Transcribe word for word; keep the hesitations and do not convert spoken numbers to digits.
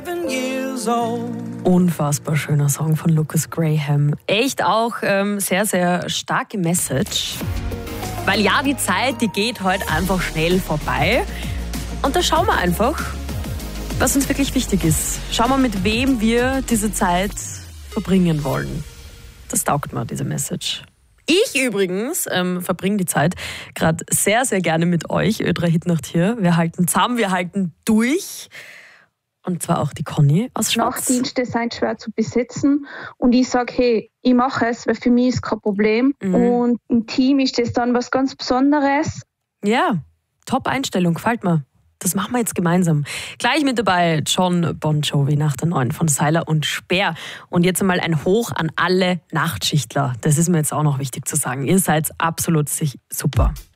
Unfassbar schöner Song von Lucas Graham. Echt auch ähm, sehr, sehr starke Message. Weil ja, die Zeit, die geht heute einfach schnell vorbei. Und da schauen wir einfach, was uns wirklich wichtig ist. Schauen wir, mit wem wir diese Zeit verbringen wollen. Das taugt mir, diese Message. Ich übrigens ähm, verbringe die Zeit gerade sehr, sehr gerne mit euch. Ö drei Hitnacht hier. Wir halten zusammen, wir halten durch. Und zwar auch die Conny aus Schwarz. Nachtdienste sind schwer zu besetzen und ich sage, hey, ich mache es, weil für mich ist kein Problem. Mhm. Und im Team ist das dann was ganz Besonderes. Ja, Top-Einstellung, gefällt mir. Das machen wir jetzt gemeinsam. Gleich mit dabei John Bon Jovi nach der neuen von Seiler und Speer. Und jetzt einmal ein Hoch an alle Nachtschichtler. Das ist mir jetzt auch noch wichtig zu sagen. Ihr seid absolut super.